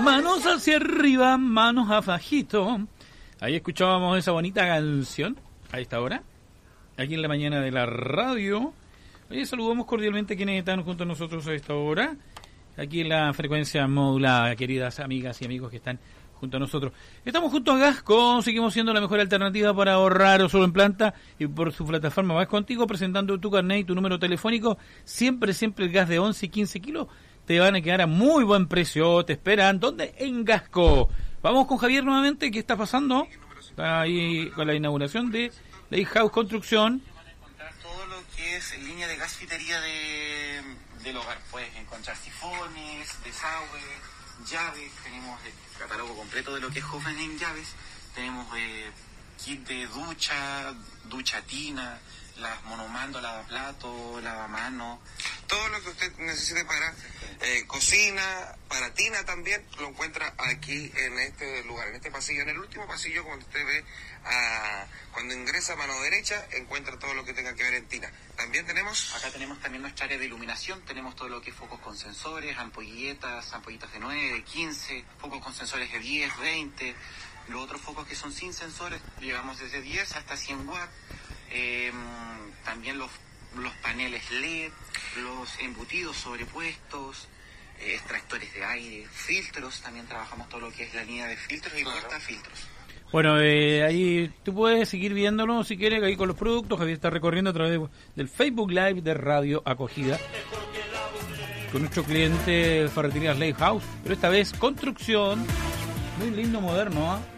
Manos hacia arriba, manos abajito. Ahí escuchábamos esa bonita canción a esta hora, aquí en la mañana de la radio. Oye, saludamos cordialmente a quienes están junto a nosotros a esta hora, aquí en la frecuencia modulada, queridas amigas y amigos que están junto a nosotros. Estamos junto a Gasco, seguimos siendo la mejor alternativa para ahorrar o solo en planta, y por su plataforma Vas Contigo, presentando tu carnet y tu número telefónico. Siempre el gas de 11 y 15 kilos te van a quedar a muy buen precio. Te esperan, ¿dónde? En Gasco. Vamos con Javier nuevamente. ¿Qué está pasando? Está ahí con la inauguración de Lighthouse Construcción. Todo lo que es línea de gasfitería del hogar. Puedes encontrar sifones, desagüe, llaves. Tenemos el catálogo completo de lo que es Hoffenheim llaves. Tenemos kit de ducha tina, las monomando, lavaplato, lavamano. Todo lo que usted necesite para cocina, para tina también, lo encuentra aquí en este lugar, en este pasillo. En el último pasillo, cuando usted ve, cuando ingresa a mano derecha, encuentra todo lo que tenga que ver en tina. También acá tenemos también nuestra área de iluminación. Tenemos todo lo que es focos con sensores, ampollitas de 9, de 15, focos con sensores de 10, 20. Los otros focos que son sin sensores, llegamos desde 10 hasta 100 watts. También los paneles LED, los embutidos sobrepuestos, extractores de aire, filtros. También trabajamos todo lo que es la línea de filtros y portafiltros. Bueno, ahí tú puedes seguir viéndolo si quieres, ahí con los productos. Javier está recorriendo a través del Facebook Live de Radio Acogida con nuestro cliente Ferreterías Lighthouse, pero esta vez construcción. Muy lindo, moderno, ¿eh?